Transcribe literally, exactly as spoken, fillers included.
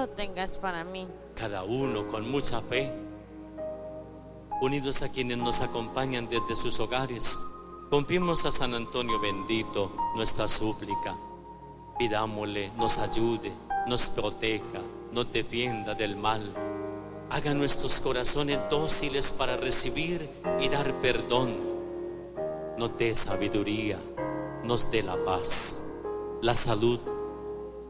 lo tengas para mí. Cada uno con mucha fe, unidos a quienes nos acompañan desde sus hogares, cumplimos a San Antonio bendito nuestra súplica. Pidámosle nos ayude, nos proteja, nos defienda del mal. Haga nuestros corazones dóciles para recibir y dar perdón. Nos dé sabiduría, nos dé la paz, la salud